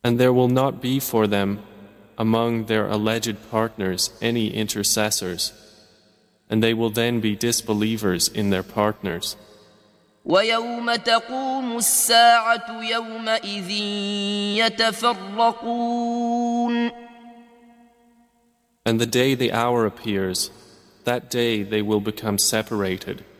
And there will not be for them among their alleged partners any intercessors, and they will then be disbelievers in their partners. ويوم تقوم الساعة يومئذ يتفرقون And the day the hour appears, that day they will become separated.